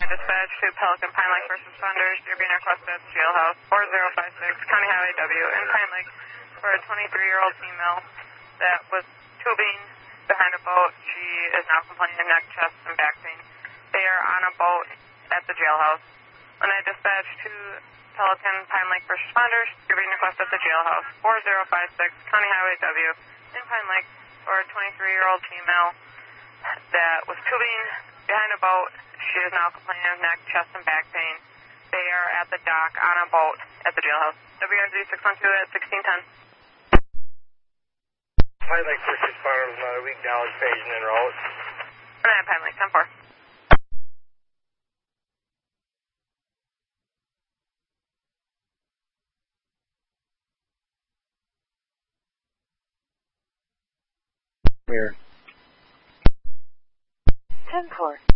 Dispatch to Pelican Pine Lake first responders. You're being requested at the jailhouse 4056 County Highway W in Pine Lake for a 23-year-old female that was tubing behind a boat. She is now complaining of neck, chest, and back pain. They are on a boat at the jailhouse. When I dispatch to Pelican Pine Lake first responders, you're being requested at the jailhouse 4056 County Highway W in Pine Lake for a 23-year-old female that was tubing behind a boat. She is now complaining of neck, chest, and back pain. They are at the dock on a boat at the jailhouse. WRZ 612 at 1610. Pine Lake first responder was not a weak knowledge patient en route. And I have Pine Lake 10-4. Here. 10-4.